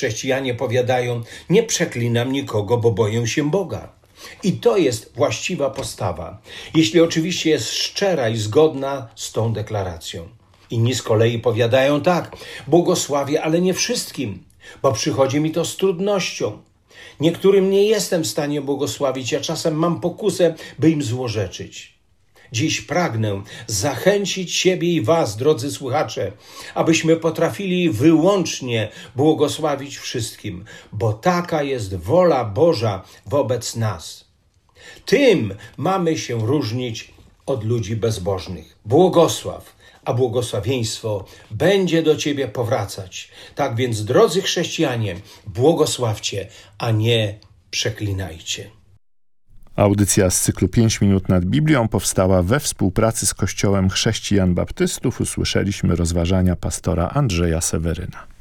chrześcijanie powiadają: nie przeklinam nikogo, bo boję się Boga. I to jest właściwa postawa, jeśli oczywiście jest szczera i zgodna z tą deklaracją. Inni z kolei powiadają tak: błogosławię, ale nie wszystkim, bo przychodzi mi to z trudnością. Niektórym nie jestem w stanie błogosławić, a czasem mam pokusę, by im złorzeczyć. Dziś pragnę zachęcić siebie i was, drodzy słuchacze, abyśmy potrafili wyłącznie błogosławić wszystkim, bo taka jest wola Boża wobec nas. Tym mamy się różnić od ludzi bezbożnych. Błogosław, a błogosławieństwo będzie do ciebie powracać. Tak więc, drodzy chrześcijanie, błogosławcie, a nie przeklinajcie. Audycja z cyklu 5 minut nad Biblią powstała we współpracy z Kościołem Chrześcijan Baptystów. Usłyszeliśmy rozważania pastora Andrzeja Seweryna.